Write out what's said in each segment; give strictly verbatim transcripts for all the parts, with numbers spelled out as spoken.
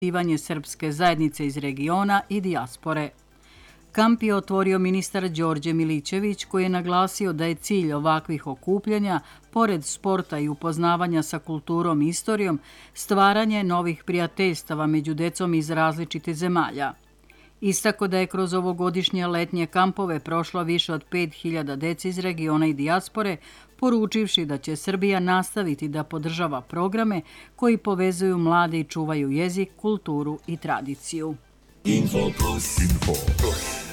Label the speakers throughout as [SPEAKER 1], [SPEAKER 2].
[SPEAKER 1] povezivanje srpske zajednice iz regiona i dijaspore. Kamp je otvorio ministar Đorđe Milićević, koji je naglasio da je cilj ovakvih okupljanja, pored sporta i upoznavanja sa kulturom i istorijom, stvaranje novih prijateljstava među decom iz različitih zemalja. Istako da je kroz ovogodišnje letnje kampove prošlo više od pet hiljada dece iz regiona i dijaspore, poručivši da će Srbija nastaviti da podržava programe koji povezuju mlade i čuvaju jezik, kulturu i tradiciju. Info Plus. Info Plus.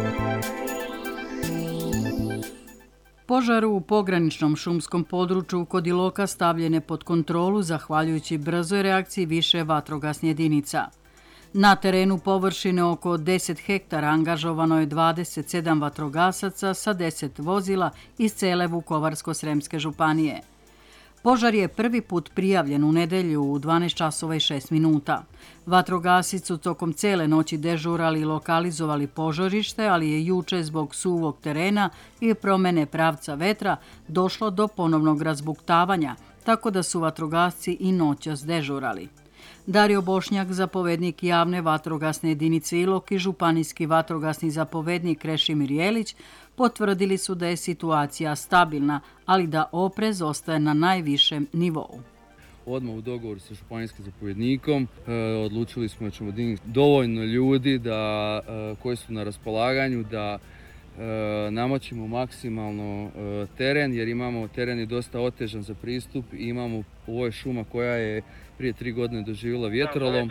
[SPEAKER 1] Požar u pograničnom šumskom području kod Iloka stavljen je pod kontrolu zahvaljujući brzoj reakciji više vatrogasnih jedinica. Na terenu površine oko deset hektara angažovano je dvadeset sedam vatrogasaca sa deset vozila iz cele Vukovarsko-sremske županije. Požar je prvi put prijavljen u nedelju u dvanaest časova i šest minuta. Vatrogasci su tokom cele noći dežurali i lokalizovali požarište, ali je juče zbog suvog terena i promene pravca vetra došlo do ponovnog razbuktavanja, tako da su vatrogasci i noćas dežurali. Dario Bošnjak, zapovednik javne vatrogasne jedinice Ilok i županijski vatrogasni zapovednik Krešimir Jelić, potvrdili su da je situacija stabilna, ali da oprez ostaje na najvišem nivou.
[SPEAKER 2] Odmah u dogovoru sa županijskim zapovjednikom e, odlučili smo da ćemo dignuti dovoljno ljudi da, e, koji su na raspolaganju da e, namoćimo maksimalno e, teren, jer imamo teren je dosta otežan za pristup i imamo ovo je šuma koja je prije tri godine doživjela vjetrolom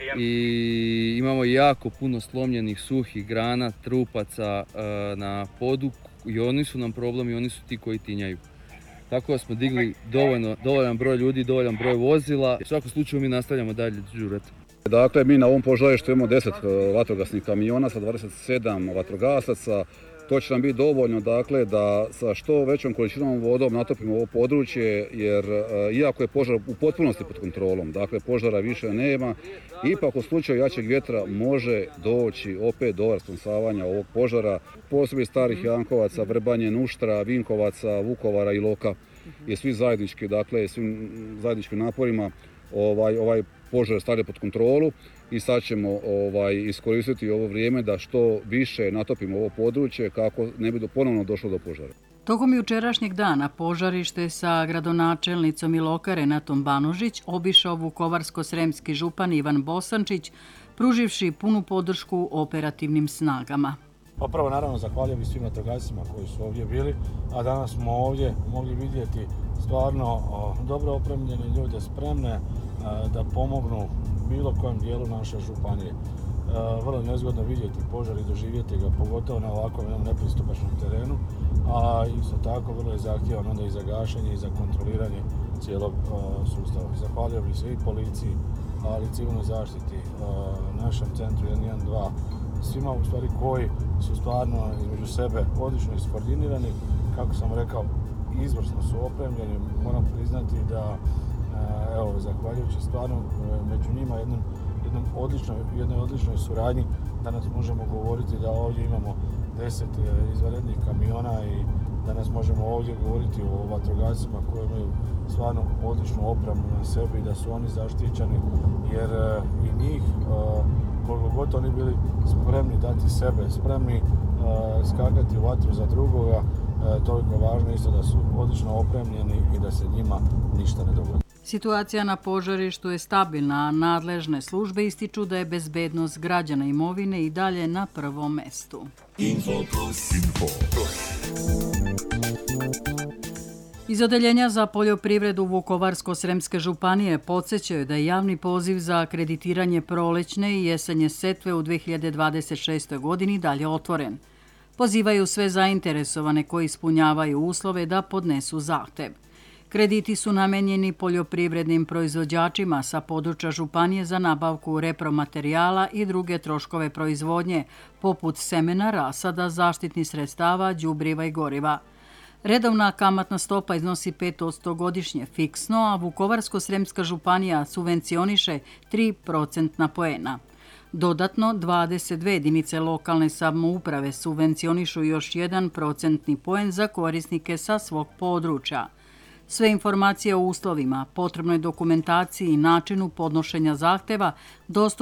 [SPEAKER 2] i imamo jako puno slomljenih suhih grana, trupaca e, na podu i oni su nam problem i oni su ti koji tinjaju. Tako da smo digli dovoljno, dovoljan broj ljudi, dovoljan broj vozila. U svakom slučaju mi nastavljamo dalje žurati.
[SPEAKER 3] Dakle, mi na ovom požarištu imamo deset vatrogasnih kamiona sa dvadeset sedam vatrogasaca. To će nam biti dovoljno, dakle, da sa što većom količinom vodom natopimo ovo područje, jer iako je požar u potpunosti pod kontrolom, dakle, požara više nema, ipak u slučaju jačeg vjetra može doći opet do rasplamsavanja ovog požara, posebno starih Jankovaca, Vrbanje, Nuštra, Vinkovaca, Vukovara i Iloka, je svi zajednički, dakle, svim zajedničkim naporima ovaj, ovaj požar stavlja pod kontrolu i sad ćemo ovaj, iskoristiti ovo vrijeme da što više natopimo ovo područje kako ne bi ponovno došlo do požara.
[SPEAKER 1] Tokom jučerašnjeg dana požarište sa gradonačelnicom Iloka Renatom Banožić obišao Vukovarsko-sremski župan Ivan Bosančić, pruživši punu podršku operativnim snagama.
[SPEAKER 4] Pa prvo naravno zahvaljujem i svim vatrogascima koji su ovdje bili, a danas smo ovdje mogli vidjeti stvarno o, dobro opremljene ljude spremne a, da pomognu bilo kojem dijelu naše županije. E, vrlo nezgodno vidjeti požar i doživjeti ga, pogotovo na ovakvom jednom nepristupačnom terenu, a isto tako vrlo je zahtjevan onda i za gašenje i za kontroliranje cijelog a, sustava. Zahvaljujem i se i policiji, ali i civilnoj zaštiti, a, našem centru jedan jedan dva, svima u stvari koji su stvarno između sebe odlično iskoordinirani, kako sam rekao, izvrsno su opremljeni. Moram priznati da, evo, zahvaljujući stvarno među njima jednom, jednom odličnoj, jednoj odličnoj suradnji, danas možemo govoriti da ovdje imamo deset izvanrednih kamiona i danas možemo ovdje govoriti o vatrogascima koji imaju stvarno odličnu opremu na sebi i da su oni zaštićeni, jer i njih, koliko god oni bili spremni dati sebe, spremni skakati u vatru za drugoga, toliko je važno isto da su odlično opremljeni i da se njima ništa ne dogodi.
[SPEAKER 1] Situacija na požarištu je stabilna, a nadležne službe ističu da je bezbednost građana i imovine i dalje na prvom mestu. Info Plus. Info Plus. Iz Odeljenja za poljoprivredu Vukovarsko-sremske županije podsjećaju da je javni poziv za akreditiranje prolećne i jesenje setve u dve hiljade dvadeset šestoj. godini dalje otvoren. Pozivaju sve zainteresovane koji ispunjavaju uslove da podnesu zahtev. Krediti su namenjeni poljoprivrednim proizvođačima sa područja županije za nabavku repromaterijala i druge troškove proizvodnje, poput semena, rasada, zaštitnih sredstava, đubriva i goriva. Redovna kamatna stopa iznosi pet posto godišnje fiksno, a Vukovarsko-sremska županija subvencioniše tri procentna poena. Dodatno, dvadeset dve jedinice lokalne samouprave subvencionišu još jedan procentni poen za korisnike sa svog područja. Sve informacije o uslovima, potrebnoj dokumentaciji i načinu podnošenja zahteva dostupne